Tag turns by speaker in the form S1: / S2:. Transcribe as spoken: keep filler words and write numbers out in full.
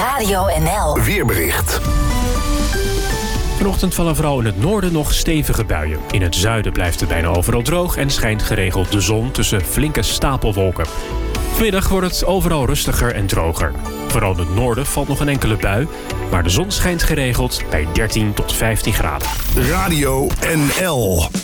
S1: Radio N L
S2: Weerbericht.
S3: Vanochtend vallen vooral in het noorden nog stevige buien. In het zuiden blijft het bijna overal droog en schijnt geregeld de zon tussen flinke stapelwolken. Vanmiddag wordt het overal rustiger en droger. Vooral in het noorden valt nog een enkele bui, maar de zon schijnt geregeld bij dertien tot vijftien graden.
S2: Radio N L.